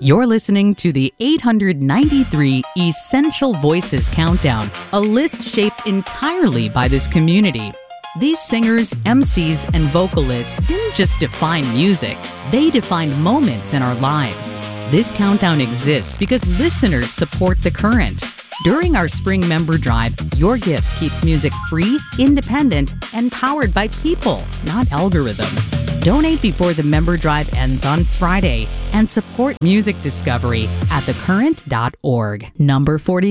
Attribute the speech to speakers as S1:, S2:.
S1: You're listening to the 893 Essential Voices Countdown, a list shaped entirely by this community. These singers, MCs, and vocalists didn't just define music, they defined moments in our lives. This countdown exists because listeners support The Current. During our spring member drive, your gift keeps music free, independent, and powered by people, not algorithms. Donate before the member drive ends on Friday and support music discovery at thecurrent.org. Number 40.